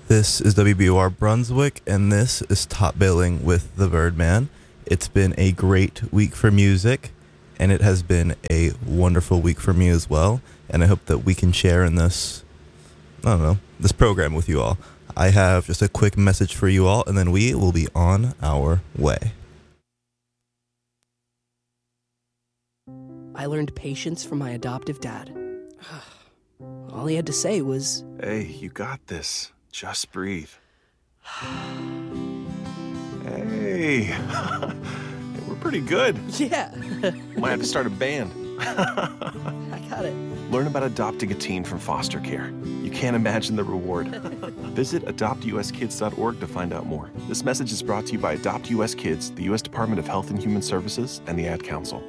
This is WBOR Brunswick, and this is Top Billing with the Birdman. It's been a great week for music, and it has been a wonderful week for me as well, and I hope that we can share in this, this program with you all. I have just a quick message for you all, and then we will be on our way. I learned patience from my adoptive dad. All he had to say was, "Hey, you got this. Just breathe." Hey, we're pretty good. yeah, Might have to start a band. I got it. Learn about adopting a teen from foster care. You can't imagine the reward. Visit adoptuskids.org to find out more. This message is brought to you by Adopt US Kids, the U.S. Department of Health and Human Services, and the Ad Council.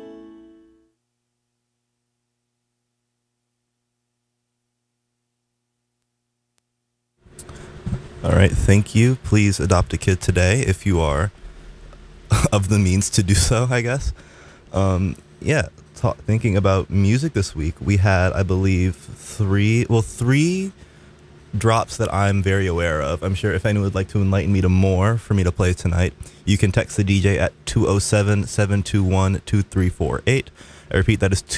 All right, thank you. Please adopt a kid today if you are of the means to do so, I guess. Thinking about music this week, we had, I believe, three drops that I'm very aware of. I'm sure if anyone would like to enlighten me to more for me to play tonight, you can text the DJ at 207-721-2348. I repeat, that is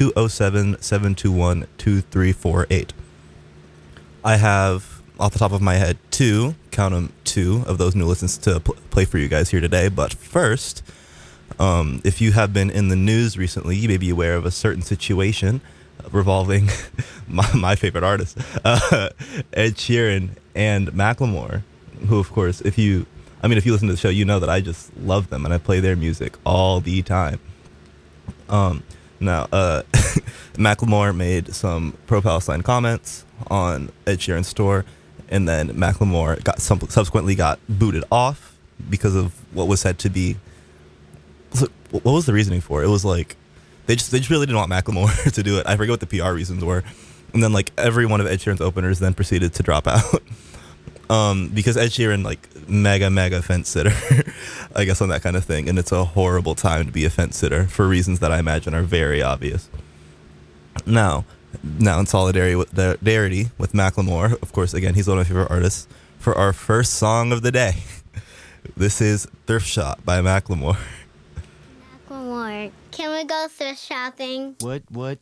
207-721-2348. I have, off the top of my head, two of those new listens to play for you guys here today. But first, if you have been in the news recently, you may be aware of a certain situation revolving my favorite artist, Ed Sheeran and Macklemore, who, of course, if you listen to the show, you know that I just love them and I play their music all the time. Macklemore made some pro-Palestine comments on Ed Sheeran's tour, and then Macklemore subsequently got booted off because of what was said to be. What was the reasoning for it? It was like they just really didn't want Macklemore to do it. I forget what the PR reasons were, and then like every one of Ed Sheeran's openers then proceeded to drop out because Ed Sheeran mega fence sitter, I guess, on that kind of thing, and it's a horrible time to be a fence sitter for reasons that I imagine are very obvious. Now in solidarity with Macklemore, of course, again, he's one of my favorite artists, for our first song of the day. This is Thrift Shop by Macklemore. Macklemore, can we go thrift shopping? What?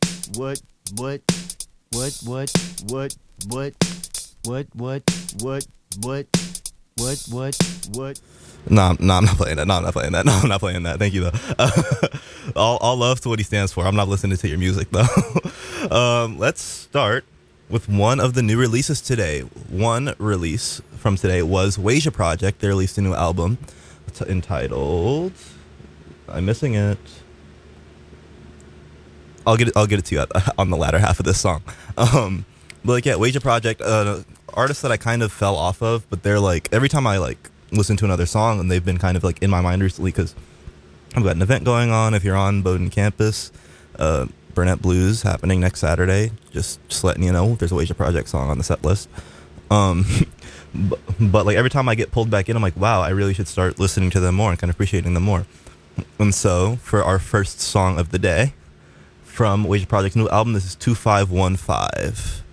No, I'm not playing that. No, I'm not playing that. Thank you, though. All love to what he stands for. I'm not listening to your music, though. Let's start with one of the new releases today. One release from today was Wasia Project. They released a new album entitled... I'm missing it. I'll get it to you on the latter half of this song. Wasia Project, artist that I kind of fell off of, but they're like, every time I listen to another song, and they've been kind of in my mind recently because I've got an event going on. If you're on Bowdoin campus, Burnett Blues happening next Saturday. Just letting you know, there's a Wasia Project song on the set list. But every time I get pulled back in, I'm like, wow, I really should start listening to them more and kind of appreciating them more. And so, for our first song of the day from Wasia Project's new album, this is 2515.